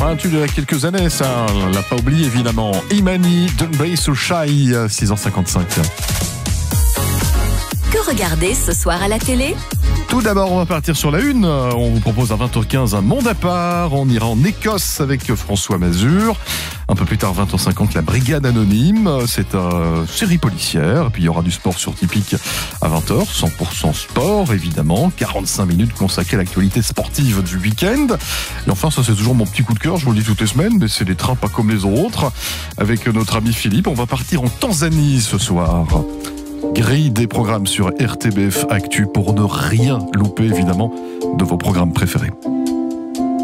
Un tube il y a quelques années, ça, on l'a pas oublié évidemment. Imani, Don't Be So Shy, 6h55. Que regarder ce soir à la télé ? Tout d'abord, on va partir sur la une. On vous propose à 20h15 un monde à part. On ira en Écosse avec François Mazur. Un peu plus tard, 20h50, la Brigade Anonyme. C'est une série policière. Et puis, il y aura du sport sur Typique à 20h. 100% sport, évidemment. 45 minutes consacrées à l'actualité sportive du week-end. Et enfin, ça, c'est toujours mon petit coup de cœur. Je vous le dis toutes les semaines, mais c'est des trains pas comme les autres. Avec notre ami Philippe, on va partir en Tanzanie ce soir. Grille des programmes sur RTBF Actu pour ne rien louper, évidemment, de vos programmes préférés.